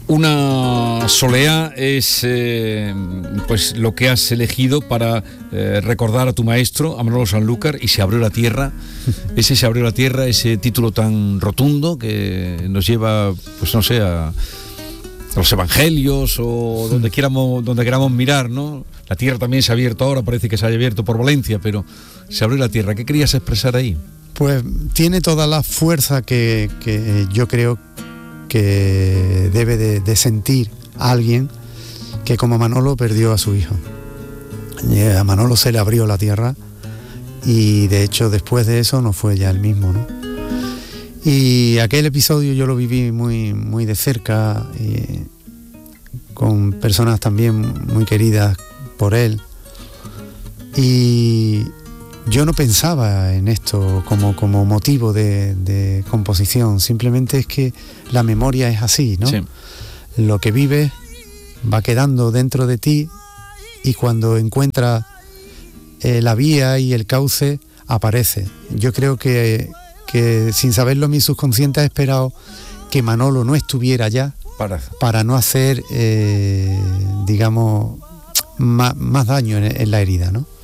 Una soleá es pues lo que has elegido para recordar a tu maestro, a Manolo Sanlúcar, y Se abrió la tierra. Ese Se abrió la tierra, ese título tan rotundo que nos lleva, pues no sé, a los evangelios o donde queramos mirar, ¿no? La tierra también se ha abierto ahora, parece que se haya abierto por Valencia, pero Se abrió la tierra. ¿Qué querías expresar ahí? Pues tiene toda la fuerza que yo creo que debe de sentir alguien que como Manolo perdió a su hijo. A Manolo se le abrió la tierra y de hecho después de eso no fue ya el mismo, ¿no? Y aquel episodio yo lo viví muy, muy de cerca, con personas también muy queridas por él, y yo no pensaba en esto como motivo de composición, simplemente es que la memoria es así, ¿no? Sí. Lo que vives va quedando dentro de ti y cuando encuentra la vía y el cauce aparece. Yo creo que sin saberlo mi subconsciente ha esperado que Manolo no estuviera ya para no hacer, digamos, más daño en la herida, ¿no?